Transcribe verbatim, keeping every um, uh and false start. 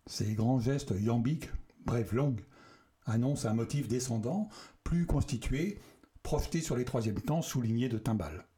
Ces grands gestes iambiques, brèves longues, annoncent un motif descendant, plus constitué, projeté sur les troisièmes temps soulignés de timbales.